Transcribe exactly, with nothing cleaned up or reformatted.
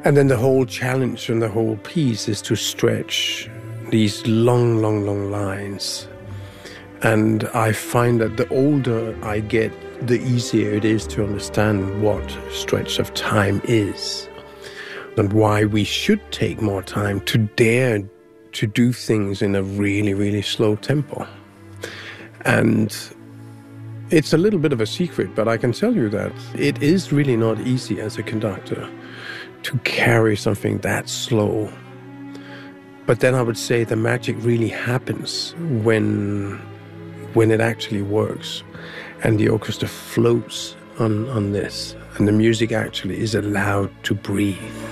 And then the whole challenge and the whole piece is to stretch these long, long, long lines. And I find that the older I get, the easier it is to understand what stretch of time is and why we should take more time to dare to do things in a really, really slow tempo. And it's a little bit of a secret, but I can tell you that it is really not easy as a conductor to carry something that slow. But then I would say the magic really happens when when it actually works and the orchestra floats on, on this and the music actually is allowed to breathe.